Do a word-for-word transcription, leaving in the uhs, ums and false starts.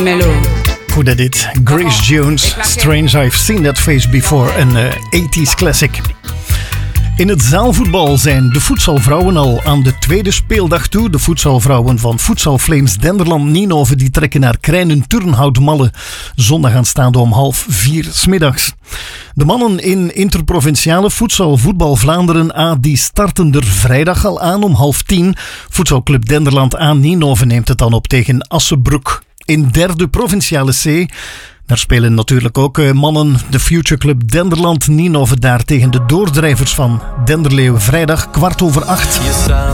Melo. Goed dat dit. Grace Jones, Strange I've Seen That Face Before, een uh, eighties classic. In het zaalvoetbal zijn de voetbalvrouwen al aan de tweede speeldag toe. De voetbalvrouwen van Futsal Flames Denderland Nienhoven die trekken naar Krijnen Turnhout-Malle. Zondag aanstaande om half vier 's middags. De mannen in interprovinciale Futsal Voetbal Vlaanderen A die starten er vrijdag al aan om half tien. Voetbalclub Denderland A Nienhoven neemt het dan op tegen Assebroek. In derde provinciale C, daar spelen natuurlijk ook uh, mannen. De Future Club Denderland Nienhoven daar tegen de doordrijvers van Denderleeuwen vrijdag kwart over acht.